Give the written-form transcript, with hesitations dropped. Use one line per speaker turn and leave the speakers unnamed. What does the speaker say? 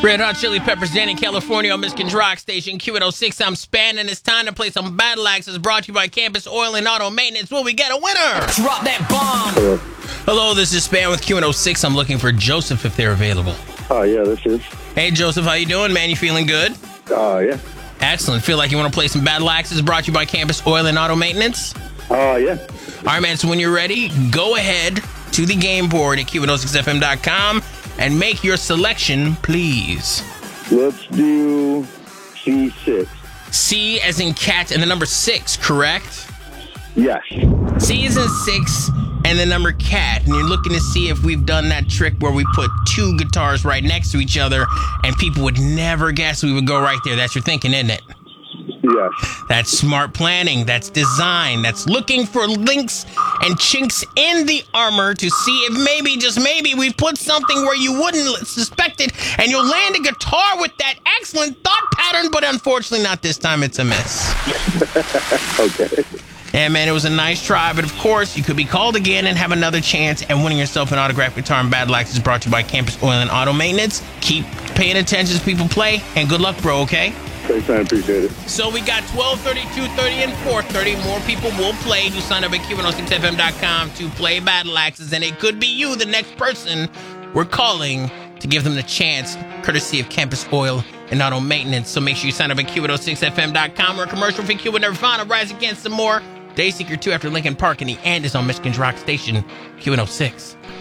Red Hot Chili Peppers, Danny California on Michigan's Rock Station, Q106. I'm Span, and it's time to play some Battle Axes brought to you by Campus Oil and Auto Maintenance. Will we get a winner?
Drop that bomb.
Hello, this is Span with Q106. I'm looking for Joseph if they're available.
Oh, yeah, this is.
Hey, Joseph, how you doing, man? You feeling good?
Yeah.
Excellent. Feel like you want to play some Battle Axes brought to you by Campus Oil and Auto Maintenance?
Yeah.
All right, man, so when you're ready, go ahead to the game board at Q106FM.com and make your selection, please.
Let's do C6.
C as in cat and the number 6, correct?
Yes.
C is in 6 and the number cat. And you're looking to see if we've done that trick where we put two guitars right next to each other and people would never guess we would go right there. That's your thinking, isn't it?
Yes.
That's smart planning. That's design. That's looking for links and chinks in the armor to see if maybe, just maybe, we've put something where you wouldn't suspect it, and you'll land a guitar with that excellent thought pattern, but unfortunately not this time. It's a miss.
Okay.
Yeah, man, it was a nice try, but of course, you could be called again and have another chance at winning yourself an autographed guitar and Battle Axes brought to you by Campus Oil and Auto Maintenance. Keep paying attention as people play, and good luck, bro, okay?
Thanks, man. Appreciate it.
So we got 12:30, 2:30, and 4:30. More people will play. You sign up at Q106FM.com to play Battle Axes, and it could be you, the next person we're calling to give them the chance, courtesy of Campus Oil and Auto Maintenance. So make sure you sign up at Q106FM.com, or a commercial free Q would never find. Rise Against some more. Dayseeker 2 after Lincoln Park, and the end is on Michigan's Rock Station, Q106.